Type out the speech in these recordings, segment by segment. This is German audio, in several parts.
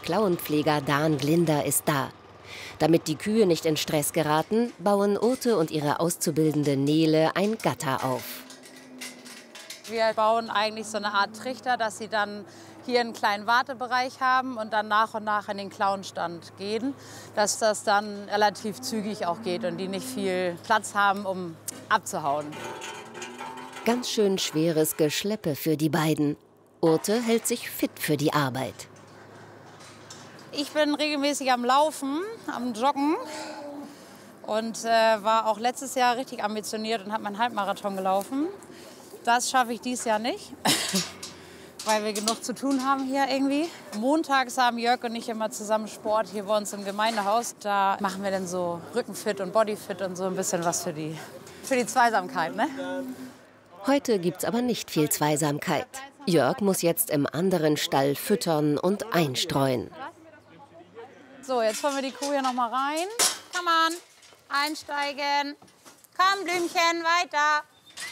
Klauenpfleger Dan Glinder ist da. Damit die Kühe nicht in Stress geraten, bauen Urte und ihre Auszubildende Nele ein Gatter auf. Wir bauen eigentlich so eine Art Trichter, dass sie dann hier einen kleinen Wartebereich haben und dann nach und nach in den Klauenstand gehen, dass das dann relativ zügig auch geht und die nicht viel Platz haben, um abzuhauen. Ganz schön schweres Geschleppe für die beiden. Urte hält sich fit für die Arbeit. Ich bin regelmäßig am Laufen, am Joggen und war auch letztes Jahr richtig ambitioniert und habe meinen Halbmarathon gelaufen. Das schaffe ich dieses Jahr nicht, weil wir genug zu tun haben hier irgendwie. Montags haben Jörg und ich immer zusammen Sport hier bei uns im Gemeindehaus. Da machen wir dann so Rückenfit und Bodyfit und so ein bisschen was für die Zweisamkeit, ne? Heute gibt's aber nicht viel Zweisamkeit. Jörg muss jetzt im anderen Stall füttern und einstreuen. So, jetzt holen wir die Kuh hier noch mal rein. Komm an, einsteigen. Komm, Blümchen, weiter.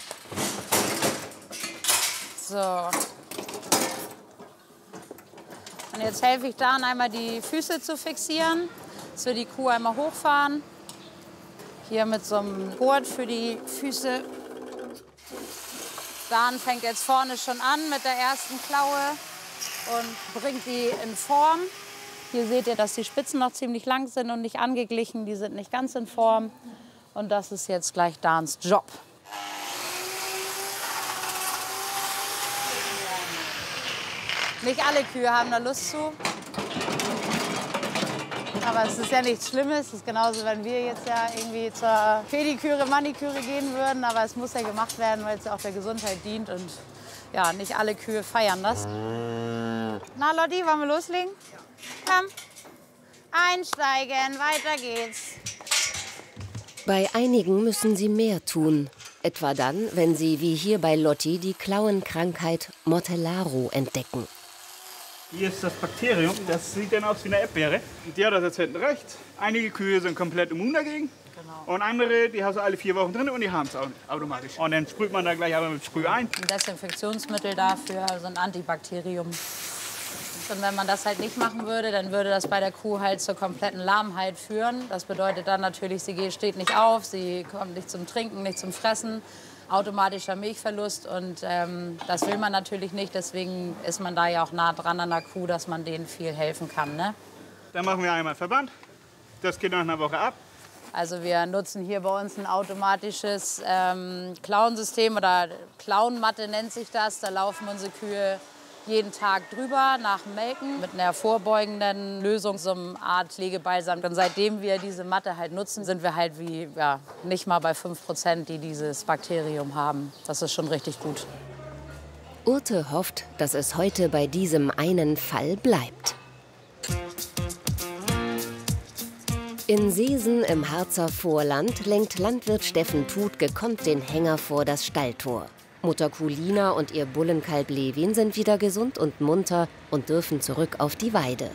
So. Und jetzt helfe ich Dan einmal die Füße zu fixieren, dass wir die Kuh einmal hochfahren. Hier mit so einem Gurt für die Füße. Dan fängt jetzt vorne schon an mit der ersten Klaue und bringt die in Form. Hier seht ihr, dass die Spitzen noch ziemlich lang sind und nicht angeglichen. Die sind nicht ganz in Form. Und das ist jetzt gleich Dans Job. Nicht alle Kühe haben da Lust zu. Aber es ist ja nichts Schlimmes. Es ist genauso, wenn wir jetzt ja irgendwie zur Pediküre, Maniküre gehen würden. Aber es muss ja gemacht werden, weil es ja auch der Gesundheit dient. Und ja, nicht alle Kühe feiern das. Na, Lotti, wollen wir loslegen? Komm, einsteigen, weiter geht's. Bei einigen müssen sie mehr tun. Etwa dann, wenn sie wie hier bei Lotti die Klauenkrankheit Mortellaro entdecken. Hier ist das Bakterium, das sieht dann aus wie eine Erdbeere. Die hat das jetzt hinten rechts. Einige Kühe sind komplett immun dagegen. Genau. Und andere, die hast du alle 4 Wochen drin und die haben es auch automatisch. Und dann sprüht man da gleich aber mit Sprüh ein. Ein Desinfektionsmittel dafür, also ein Antibakterium. Und wenn man das halt nicht machen würde, dann würde das bei der Kuh halt zur kompletten Lahmheit führen. Das bedeutet dann natürlich, sie steht nicht auf, sie kommt nicht zum Trinken, nicht zum Fressen. Automatischer Milchverlust und das will man natürlich nicht. Deswegen ist man da ja auch nah dran an der Kuh, dass man denen viel helfen kann. Ne? Dann machen wir einmal Verband. Das geht nach einer Woche ab. Also wir nutzen hier bei uns ein automatisches Klauensystem oder Klauenmatte nennt sich das. Da laufen unsere Kühe jeden Tag drüber nach dem Melken mit einer vorbeugenden Lösung, so eine Art Legebalsam. Und seitdem wir diese Matte halt nutzen, sind wir halt wie nicht mal bei 5%, die dieses Bakterium haben. Das ist schon richtig gut. Urte hofft, dass es heute bei diesem einen Fall bleibt. In Seesen im Harzer Vorland lenkt Landwirt Steffen Tut gekonnt den Hänger vor das Stalltor. Mutter Kuh Lina und ihr Bullenkalb Levin sind wieder gesund und munter und dürfen zurück auf die Weide.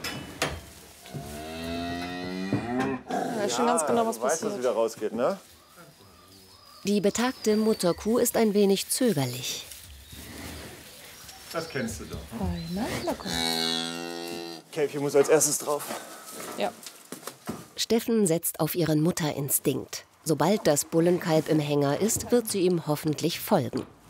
Ja, schon ganz genau, was passiert. Weiß, dass wieder rausgeht, ne? Die betagte Mutterkuh ist ein wenig zögerlich. Das kennst du doch. Ne? Kälbchen muss als erstes drauf. Ja. Steffen setzt auf ihren Mutterinstinkt. Sobald das Bullenkalb im Hänger ist, wird sie ihm hoffentlich folgen.